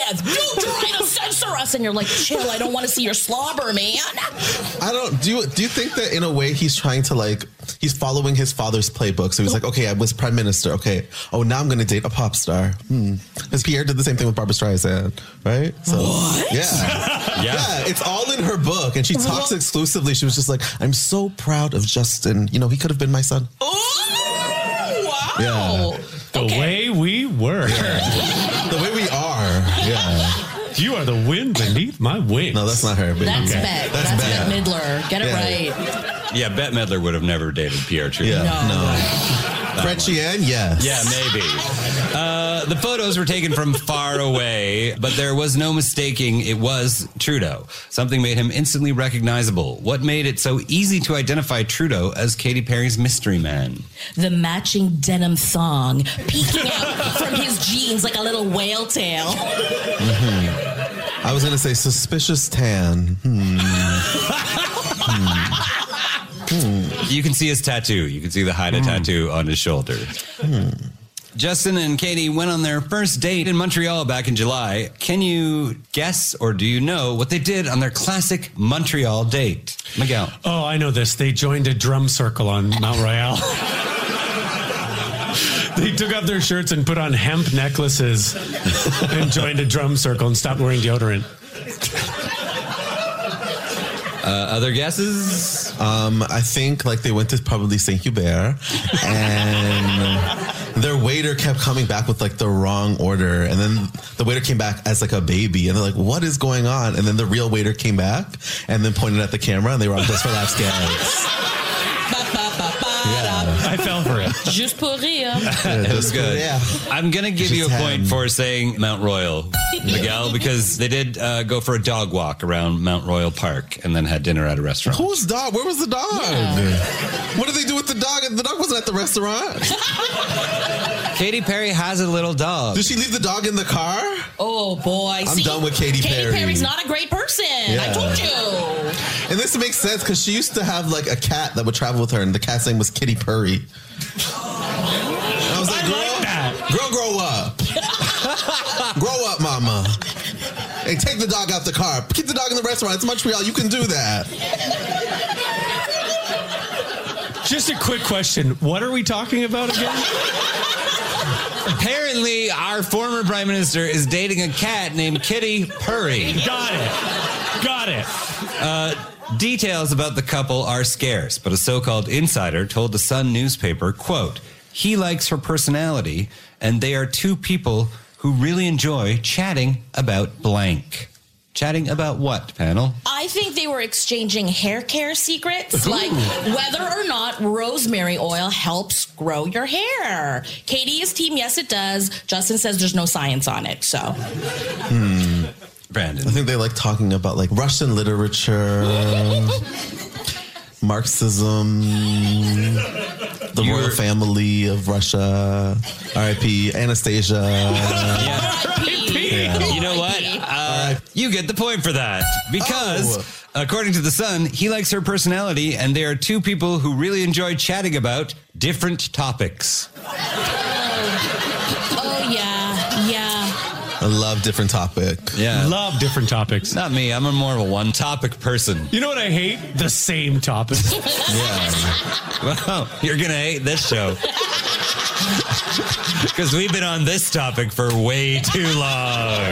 OnlyFans. Don't try to censor us. And you're like, chill, I don't want to see your slobber, man. Do you think that in a way he's trying to like, he's following his father's playbook? So he's like, okay, I was prime minister. Okay. Oh, now I'm going to date a pop star. Because Pierre did the same thing with Barbra Streisand, right? So, what? Yeah, it's all in her book. And she talks exclusively. She was just like, I'm so proud of Justin. You know, he could have been my son. Oh, wow. Yeah. The way we were. Yeah. The way we are. Yeah. You are the wind beneath my wings. No, that's not her. Baby. That's Bette. That's Bette Midler. Get it right. Yeah, Bette Midler would have never dated Pierre Trudeau. Yeah. No. Chrétien, yes. Yeah, maybe. The photos were taken from far away, but there was no mistaking it was Trudeau. Something made him instantly recognizable. What made it so easy to identify Trudeau as Katy Perry's mystery man? The matching denim thong peeking out from his jeans like a little whale tail. I was going to say suspicious tan. You can see his tattoo. You can see the Haida tattoo on his shoulder. Justin and Katy went on their first date in Montreal back in July. Can you guess or do you know what they did on their classic Montreal date? Miguel. Oh, I know this. They joined a drum circle on Mount Royal. They took off their shirts and put on hemp necklaces and joined a drum circle and stopped wearing deodorant. Other guesses? I think like they went to probably Saint Hubert and their waiter kept coming back with like the wrong order. And then the waiter came back as like a baby and they're like, what is going on? And then the real waiter came back and then pointed at the camera and they were on Just for Laughs gags. I fell for it. Juste pour rire. It was good. Yeah. I'm going to give you a point for saying Mount Royal, Miguel, because they did go for a dog walk around Mount Royal Park and then had dinner at a restaurant. Whose dog? Where was the dog? Yeah. What did they do with the dog? The dog wasn't at the restaurant. Katy Perry has a little dog. Did she leave the dog in the car? Oh, boy. I'm done with Katy Perry. Katy Perry's not a great person. Yeah. I told you. And this makes sense because she used to have like a cat that would travel with her and the cat's name was Kitty Purry. And I was like, girl, grow up. Grow up, mama. Hey, take the dog out the car. Keep the dog in the restaurant. It's Montreal. You can do that. Just a quick question. What are we talking about again? Apparently, our former prime minister is dating a cat named Kitty Purry. Got it. Details about the couple are scarce, but a so-called insider told the Sun newspaper, quote, he likes her personality, and they are two people who really enjoy chatting about blank. Chatting about what, panel? I think they were exchanging hair care secrets, like whether or not rosemary oil helps grow your hair. Katie is team, yes, it does. Justin says there's no science on it, so. Brandon. I think they like talking about like Russian literature, Marxism, the royal family of Russia, R.I.P. Anastasia. Yeah. You know what? You get the point for that. Because, according to The Sun, he likes her personality, and they are two people who really enjoy chatting about different topics. Oh, yeah. I love different topic. Yeah. Love different topics. Not me. I'm more of a one-topic person. You know what I hate? The same topic. Well, you're going to hate this show. Because we've been on this topic for way too long.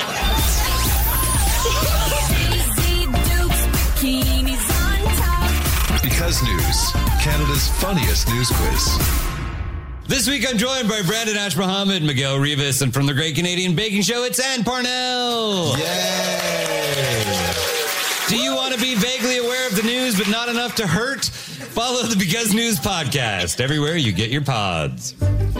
Because News, Canada's funniest news quiz. This week I'm joined by Brandon Ash Mohammed, Miguel Rivas, and from the Great Canadian Baking Show, it's Ann Parnell. Yay! Do you want to be vaguely aware of the news but not enough to hurt? Follow the Because News podcast everywhere you get your pods.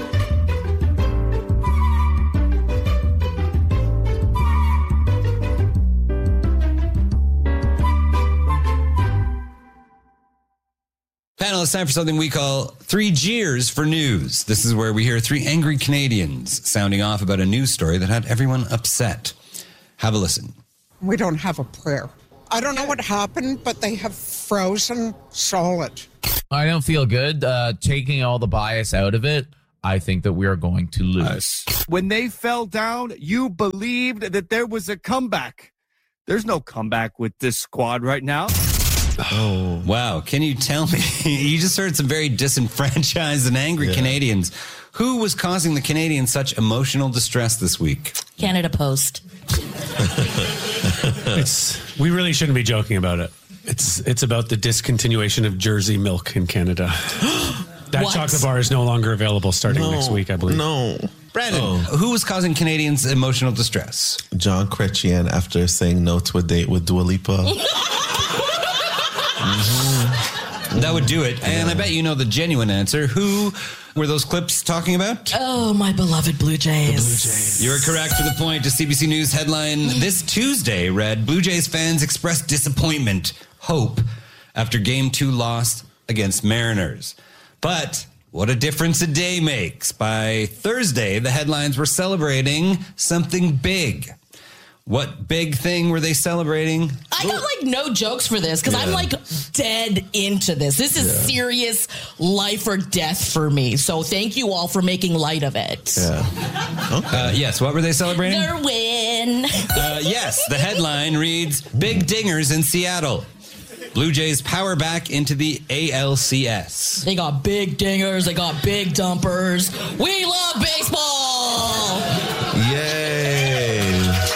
Panel, it's time for something we call 3 Jeers for News. This is where we hear 3 angry Canadians sounding off about a news story that had everyone upset. Have a listen. We don't have a prayer. I don't know what happened, but they have frozen solid. I don't feel good taking all the bias out of it. I think that we are going to lose. When they fell down, you believed that there was a comeback. There's no comeback with this squad right now. Oh, wow. Can you tell me? You just heard some very disenfranchised and angry Canadians. Who was causing the Canadians such emotional distress this week? Canada Post. We really shouldn't be joking about it. It's about the discontinuation of Jersey milk in Canada. That chocolate bar is no longer available starting next week, I believe. No. Brandon, who was causing Canadians emotional distress? John Chrétien after saying no to a date with Dua Lipa. That would do it. And I bet you know the genuine answer. Who were those clips talking about? Oh, my beloved Blue Jays. You are correct for the point. A CBC News headline this Tuesday read, Blue Jays fans expressed disappointment, hope, after Game 2 loss against Mariners. But what a difference a day makes. By Thursday, the headlines were celebrating something big. What big thing were they celebrating? I got no jokes for this because I'm dead into this. This is serious life or death for me. So thank you all for making light of it. Yeah. Okay. Yes, what were they celebrating? Their win. Yes, the headline reads, Big Dingers in Seattle. Blue Jays power back into the ALCS. They got big dingers. They got big dumpers. We love baseball. Yay.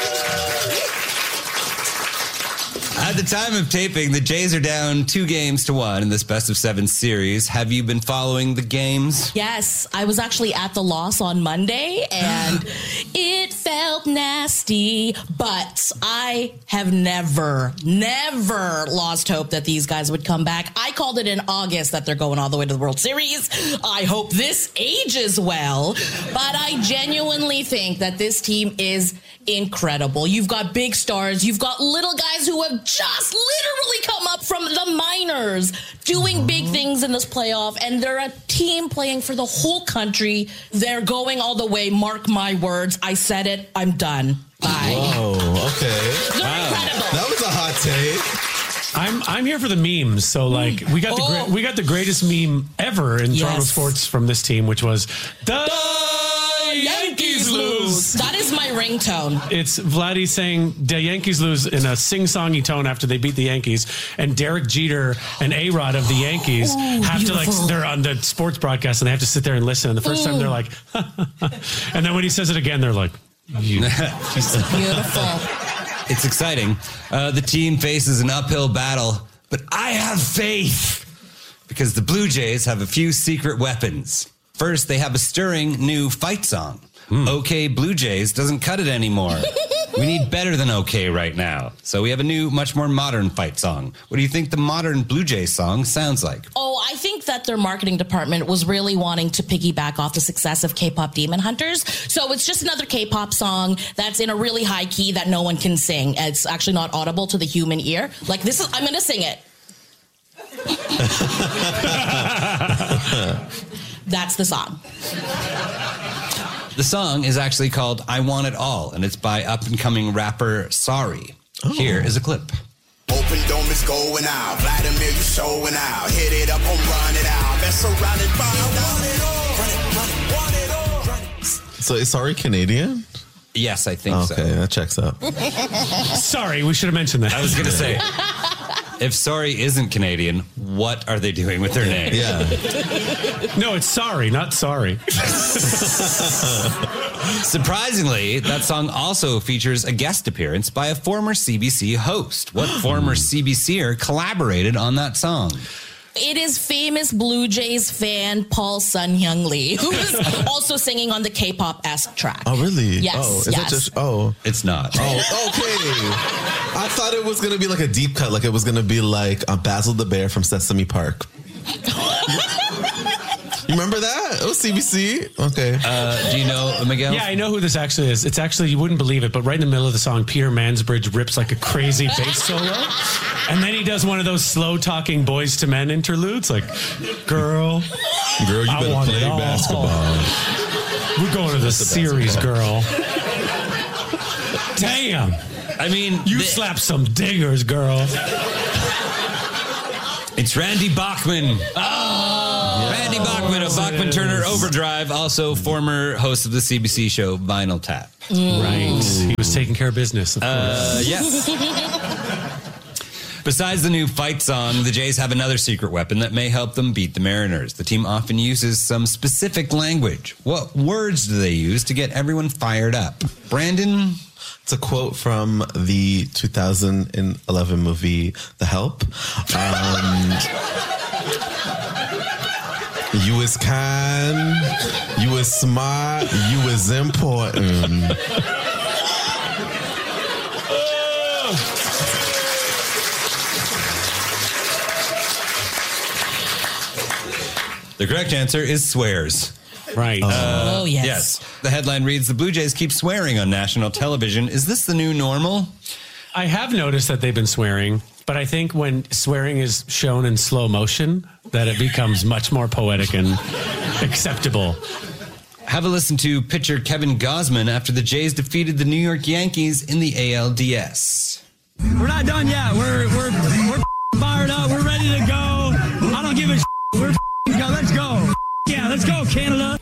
At the time of taping, the Jays are down 2-1 in this best-of-7 series. Have you been following the games? Yes, I was actually at the loss on Monday, and it felt nasty, but I have never lost hope that these guys would come back. I called it in August that they're going all the way to the World Series. I hope this ages well, but I genuinely think that this team is incredible. You've got big stars. You've got little guys who have just literally come up from the minors doing big things in this playoff, and they're a team playing for the whole country. They're going all the way. Mark my words. I said it. I'm done. Bye. Whoa, okay. They're incredible. That was a hot take. I'm here for the memes. So we got the greatest meme ever in Toronto sports from this team, which was the Yankees lose. That is my ringtone. It's Vladdy saying the Yankees lose in a sing-songy tone after they beat the Yankees, and Derek Jeter and A-Rod of the Yankees have to they're on the sports broadcast and they have to sit there and listen. And the first time they're like, and then when he says it again, they're like, Beautiful. It's exciting. The team faces an uphill battle, but I have faith because the Blue Jays have a few secret weapons. First, they have a stirring new fight song. OK Blue Jays doesn't cut it anymore. We need better than OK right now. So we have a new, much more modern fight song. What do you think the modern Blue Jays song sounds like? Oh, I think that their marketing department was really wanting to piggyback off the success of K-pop Demon Hunters. So it's just another K-pop song that's in a really high key that no one can sing. It's actually not audible to the human ear. Like this is, I'm going to sing it. That's the song. The song is actually called I Want It All, and it's by up-and-coming rapper Sorry. Here is a clip. Open dome is going out. Vladimir, you showing out. Hit it up, run it out. That's surrounded by want it all. So is Sorry Canadian? Yes, I think so. Okay, that checks out. Sorry, we should have mentioned that. I was going to say, if Sorry isn't Canadian, what are they doing with their name? Yeah. No, it's Sorry, not sorry. Surprisingly, that song also features a guest appearance by a former CBC host. What former CBCer collaborated on that song? It is famous Blue Jays fan Paul Sun-Hyung Lee, who is also singing on the K-pop-esque track. Oh, really? Yes. Oh, is it just? Oh, it's not. Oh, okay. I thought it was gonna be like a deep cut, like it was gonna be like Basil the Bear from Sesame Park. You remember that? It was CBC. Okay. Do you know Miguel? Yeah, I know who this actually is. It's actually, you wouldn't believe it, but right in the middle of the song, Peter Mansbridge rips like a crazy bass solo. And then he does one of those slow talking Boys to Men interludes, like, girl, you better play basketball. We're going to the series, girl. Damn. I mean, you slapped some dingers, girl. It's Randy Bachman. Oh, Randy Randy Bachman of Bachman Turner Overdrive, also former host of the CBC show Vinyl Tap. Right. He was taking care of business, of course. Yes. Besides the new fight song, the Jays have another secret weapon that may help them beat the Mariners. The team often uses some specific language. What words do they use to get everyone fired up? Brandon? It's a quote from the 2011 movie The Help. You is kind, you is smart, you is important. The correct answer is swears. Right. Yes. The headline reads, the Blue Jays keep swearing on national television. Is this the new normal? I have noticed that they've been swearing, but I think when swearing is shown in slow motion, that it becomes much more poetic and acceptable. Have a listen to pitcher Kevin Gausman after the Jays defeated the New York Yankees in the ALDS. We're not done yet. We're fired up. We're ready to go. I don't give a We're go. Let's go. Yeah, let's go, Canada.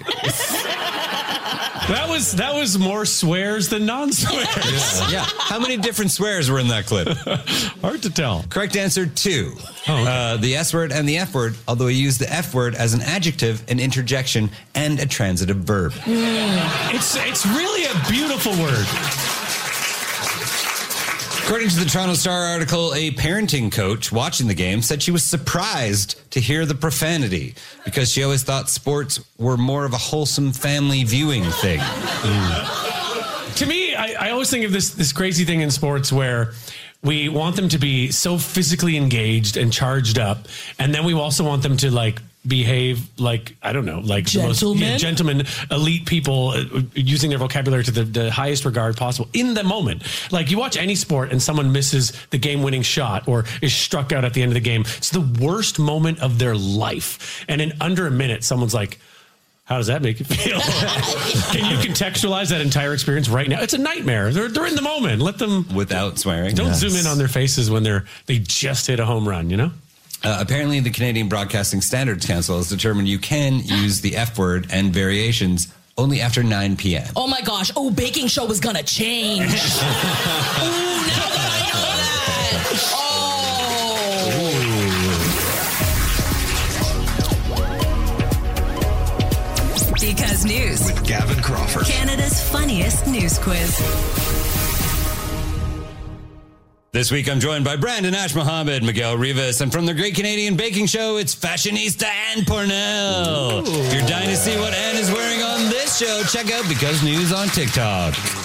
That was more swears than non-swears. Yeah. How many different swears were in that clip? Hard to tell. Correct answer 2. Oh, okay. The S word and the F word, although he used the F word as an adjective, an interjection, and a transitive verb. It's really a beautiful word. According to the Toronto Star article, a parenting coach watching the game said she was surprised to hear the profanity because she always thought sports were more of a wholesome family viewing thing. To me, I always think of this crazy thing in sports where we want them to be so physically engaged and charged up, and then we also want them to like behave like, I don't know, like gentlemen? the most gentlemen, elite people using their vocabulary to the highest regard possible in the moment. Like you watch any sport and someone misses the game-winning shot or is struck out at the end of the game. It's the worst moment of their life. And in under a minute, someone's like, how does that make you feel? Can you contextualize that entire experience right now? It's a nightmare. They're in the moment. Let them... Without swearing. Don't zoom in on their faces when they just hit a home run, you know? Apparently, the Canadian Broadcasting Standards Council has determined you can use the F word and variations only after 9 p.m. Oh my gosh. Oh, baking show is going to change. Ooh, now that I know that. Oh. Because News. With Gavin Crawford. Canada's funniest news quiz. This week, I'm joined by Brandon Ash Mohammed, Miguel Rivas, and from the Great Canadian Baking Show, it's fashionista Ann Pornell. If you're dying to see what Ann is wearing on this show, check out Because News on TikTok.